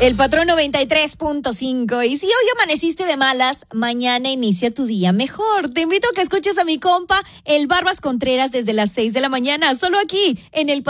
El Patrón 93.5. Y si hoy amaneciste de malas, mañana inicia tu día mejor. Te invito a que escuches a mi compa, el Barbas Contreras, desde las 6 de la mañana, solo aquí, en el